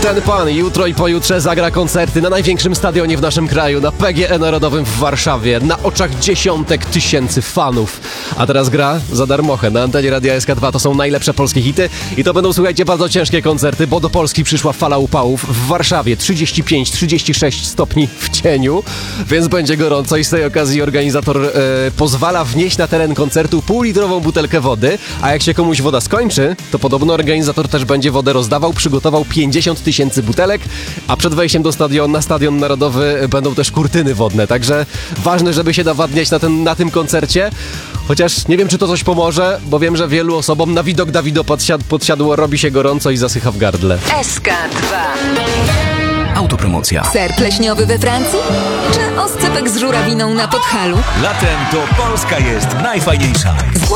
Ten pan jutro i pojutrze zagra koncerty na największym stadionie w naszym kraju, na PGE Narodowym w Warszawie, na oczach dziesiątek tysięcy fanów. A teraz gra za darmochę na antenie Radia SK2. To są najlepsze polskie hity i to będą, słuchajcie, bardzo ciężkie koncerty, bo do Polski przyszła fala upałów. W Warszawie 35-36 stopni w cieniu, więc będzie gorąco i z tej okazji organizator pozwala wnieść na teren koncertu półlitrową butelkę wody, a jak się komuś woda skończy, to podobno organizator też będzie wodę rozdawał, przygotował 50 000 butelek, a przed wejściem na Stadion Narodowy będą też kurtyny wodne, także ważne, żeby się nawadniać na tym koncercie, chociaż nie wiem, czy to coś pomoże, bo wiem, że wielu osobom na widok Dawido podsiadło, robi się gorąco i zasycha w gardle. SK2. Autopromocja. Ser pleśniowy we Francji? Czy oscypek z żurawiną na Podhalu? Latem to Polska jest najfajniejsza.